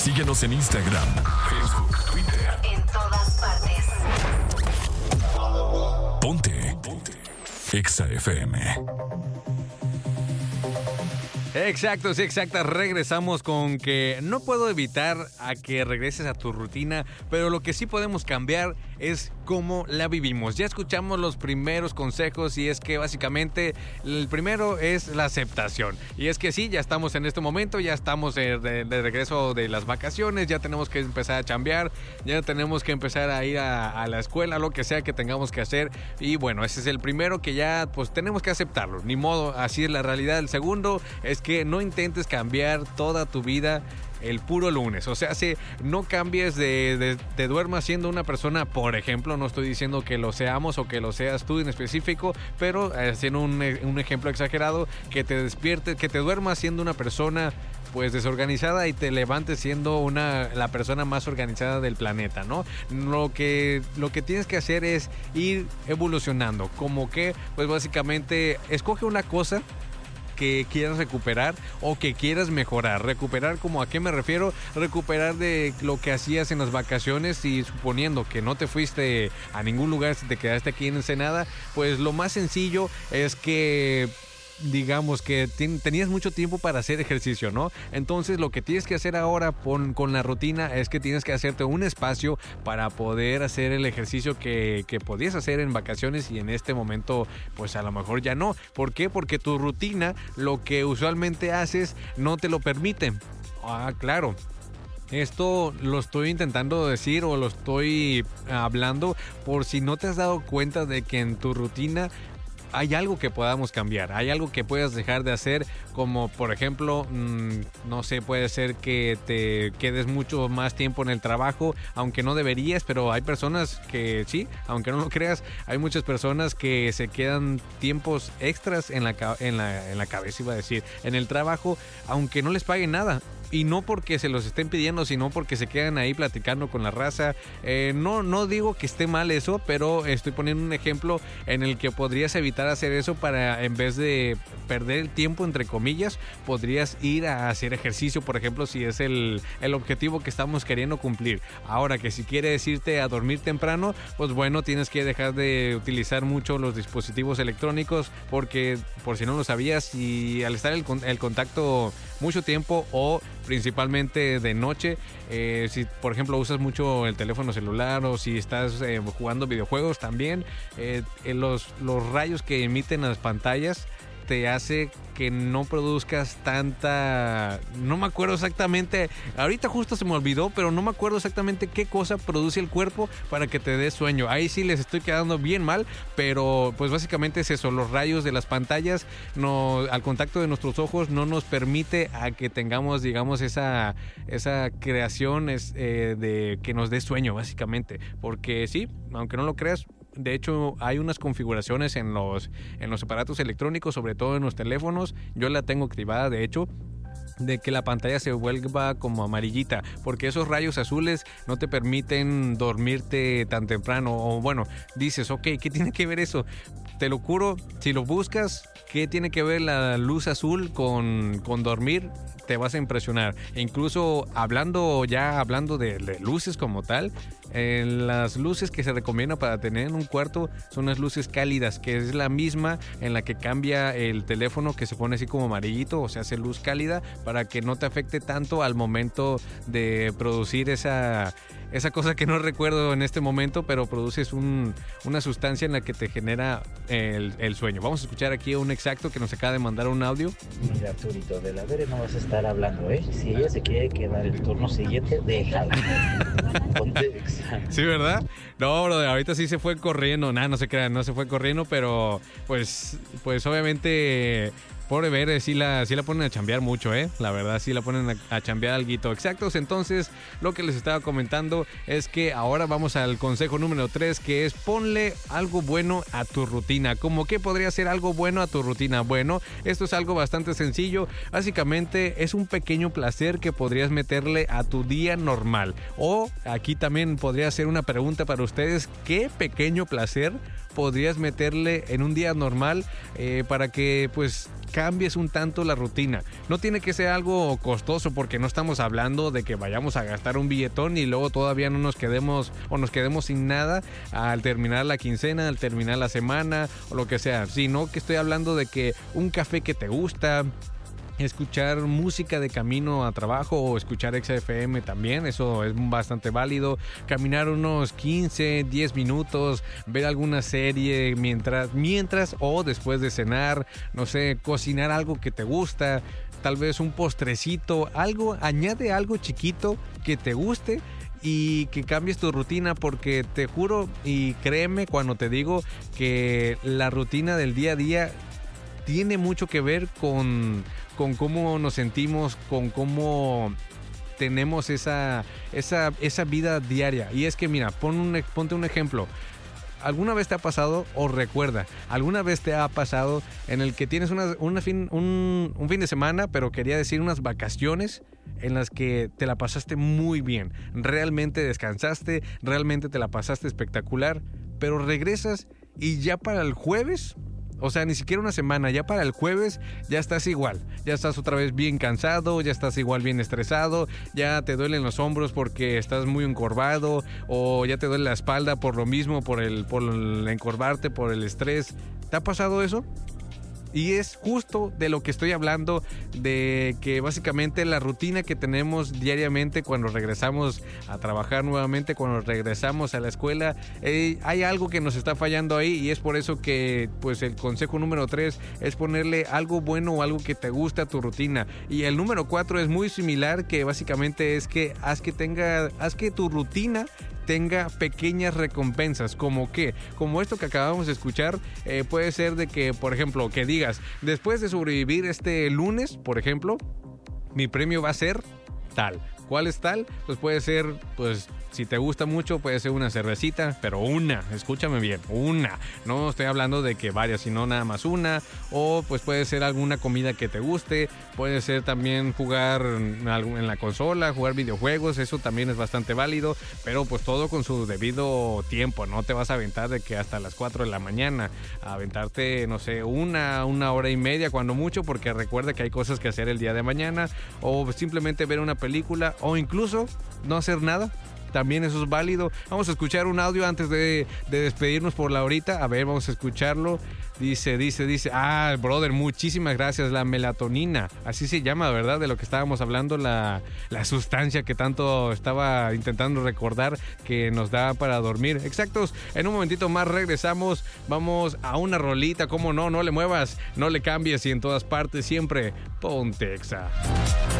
Síguenos en Instagram, Facebook, Twitter. En todas partes. Ponte. Exa FM. Exacto, sí, exacta. Regresamos con que no puedo evitar a que regreses a tu rutina, pero lo que sí podemos cambiar es cómo la vivimos. Ya escuchamos los primeros consejos y es que básicamente el primero es la aceptación. Y es que sí, ya estamos en este momento, ya estamos de regreso de las vacaciones, ya tenemos que empezar a chambear, ya tenemos que empezar a ir a la escuela, lo que sea que tengamos que hacer. Y bueno, ese es el primero que ya pues tenemos que aceptarlo. Ni modo, así es la realidad. El segundo es que no intentes cambiar toda tu vida el puro lunes. O sea, si no cambies te duermas siendo una persona, por ejemplo, no estoy diciendo que lo seamos o que lo seas tú en específico, pero haciendo un ejemplo exagerado, que te despiertes, que te duermas siendo una persona pues desorganizada y te levantes siendo la persona más organizada del planeta, ¿no? Lo que tienes que hacer es ir evolucionando, como que pues básicamente escoge una cosa que quieras recuperar o que quieras mejorar. Recuperar, ¿como a qué me refiero? Recuperar de lo que hacías en las vacaciones, y suponiendo que no te fuiste a ningún lugar, si te quedaste aquí en Ensenada, pues lo más sencillo es que digamos que tenías mucho tiempo para hacer ejercicio, ¿no? Entonces lo que tienes que hacer ahora con la rutina es que tienes que hacerte un espacio para poder hacer el ejercicio que podías hacer en vacaciones y en este momento pues a lo mejor ya no. ¿Por qué? Porque tu rutina, lo que usualmente haces, no te lo permite. Ah, claro. Esto lo estoy intentando decir o lo estoy hablando por si no te has dado cuenta de que en tu rutina hay algo que podamos cambiar, hay algo que puedas dejar de hacer, como por ejemplo, no sé, puede ser que te quedes mucho más tiempo en el trabajo, aunque no deberías, pero hay personas que sí, aunque no lo creas, hay muchas personas que se quedan tiempos extras en la cabeza, iba a decir, en el trabajo, aunque no les paguen nada. Y no porque se los estén pidiendo, sino porque se quedan ahí platicando con la raza. No digo que esté mal eso, pero estoy poniendo un ejemplo en el que podrías evitar hacer eso para, en vez de perder el tiempo, entre comillas, podrías ir a hacer ejercicio, por ejemplo, si es el objetivo que estamos queriendo cumplir. Ahora que si quieres irte a dormir temprano, pues bueno, tienes que dejar de utilizar mucho los dispositivos electrónicos, porque por si no lo sabías, y al estar el contacto mucho tiempo o principalmente de noche, si por ejemplo usas mucho el teléfono celular o si estás jugando videojuegos también, los rayos que emiten las pantallas te hace que no produzcas tanta... No me acuerdo exactamente, ahorita justo se me olvidó, pero no me acuerdo exactamente qué cosa produce el cuerpo para que te dé sueño. Ahí sí les estoy quedando bien mal, pero pues básicamente es eso, los rayos de las pantallas al contacto de nuestros ojos no nos permite a que tengamos, digamos, esa creación de que nos dé sueño, básicamente. Porque sí, aunque no lo creas, de hecho hay unas configuraciones en los aparatos electrónicos, sobre todo en los teléfonos, yo la tengo activada de hecho, de que la pantalla se vuelva como amarillita, porque esos rayos azules no te permiten dormirte tan temprano. O bueno, dices, ok, ¿qué tiene que ver eso? Te lo juro, si lo buscas, ¿qué tiene que ver la luz azul con dormir? Te vas a impresionar. E incluso hablando de luces como tal, las luces que se recomiendan para tener en un cuarto son las luces cálidas, que es la misma en la que cambia el teléfono, que se pone así como amarillito, o sea, hace luz cálida para que no te afecte tanto al momento de producir esa cosa que no recuerdo en este momento, pero produces una sustancia en la que te genera el sueño. Vamos a escuchar aquí a un exacto que nos acaba de mandar un audio. Mira, Arturito, de la Bere no vas a estar hablando, ¿eh? Si ella se quiere quedar el turno siguiente, déjala. Ponte examen. Sí, ¿verdad? No, bro, ahorita sí se fue corriendo. No se crean, no se fue corriendo, pero pues obviamente... Pobre Bere, sí la ponen a chambear mucho, la verdad, sí la ponen a chambear alguito. Exactos, entonces lo que les estaba comentando es que ahora vamos al consejo número 3, que es ponle algo bueno a tu rutina. ¿Cómo qué podría ser algo bueno a tu rutina? Bueno, esto es algo bastante sencillo. Básicamente es un pequeño placer que podrías meterle a tu día normal. O aquí también podría ser una pregunta para ustedes: ¿qué pequeño placer podrías meterle en un día normal para que pues cambies un tanto la rutina. No tiene que ser algo costoso porque no estamos hablando de que vayamos a gastar un billetón y luego todavía no nos quedemos sin nada al terminar la quincena, al terminar la semana o lo que sea, sino que estoy hablando de que un café que te gusta, escuchar música de camino a trabajo o escuchar XFM también, eso es bastante válido. Caminar unos 15, 10 minutos, ver alguna serie mientras o después de cenar, no sé, cocinar algo que te gusta, tal vez un postrecito, añade algo chiquito que te guste y que cambies tu rutina, porque te juro y créeme cuando te digo que la rutina del día a día tiene mucho que ver con cómo nos sentimos, con cómo tenemos esa vida diaria. Y es que mira, ponte un ejemplo. ¿Alguna vez te ha pasado, o recuerda, alguna vez te ha pasado en el que tienes un fin de semana, pero quería decir unas vacaciones en las que te la pasaste muy bien, realmente descansaste, realmente te la pasaste espectacular, pero regresas y ya para el jueves, o sea, ni siquiera una semana, ya para el jueves ya estás igual, ya estás otra vez bien cansado, ya estás igual bien estresado, ya te duelen los hombros porque estás muy encorvado, o ya te duele la espalda por lo mismo, por el encorvarte, por el estrés. ¿Te ha pasado eso? Y es justo de lo que estoy hablando, de que básicamente la rutina que tenemos diariamente cuando regresamos a trabajar nuevamente, cuando regresamos a la escuela, hay algo que nos está fallando ahí, y es por eso que pues el consejo número 3 es ponerle algo bueno o algo que te guste a tu rutina. Y el número 4 es muy similar, que básicamente es que haz que tu rutina tenga pequeñas recompensas, como esto que acabamos de escuchar. Puede ser de que, por ejemplo, que digas, después de sobrevivir este lunes, por ejemplo, mi premio va a ser tal. ¿Cuál es tal? Pues puede ser, pues si te gusta mucho, puede ser una cervecita, pero escúchame bien, una. No estoy hablando de que varias, sino nada más una. O pues puede ser alguna comida que te guste, puede ser también jugar en la consola, jugar videojuegos, eso también es bastante válido, pero pues todo con su debido tiempo. No te vas a aventar de que hasta las 4 de la mañana, a aventarte, no sé, una hora y media cuando mucho, porque recuerda que hay cosas que hacer el día de mañana, o simplemente ver una película, o incluso no hacer nada. También eso es válido. Vamos a escuchar un audio antes de despedirnos por la horita. A ver, vamos a escucharlo. Dice, brother, muchísimas gracias. La melatonina, así se llama, ¿verdad? De lo que estábamos hablando, la sustancia que tanto estaba intentando recordar que nos da para dormir. Exactos, en un momentito más regresamos. Vamos a una rolita, ¿cómo no? No le muevas, no le cambies, y en todas partes siempre ponte Exa.